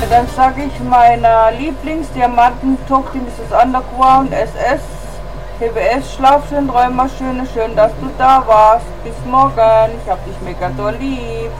Dann sage ich meiner Lieblingsdiamantentochter Mrs. Underground SS, PWS, schlaf schön, träum mal schön, schön, dass du da warst. Bis morgen, ich hab dich mega doll lieb.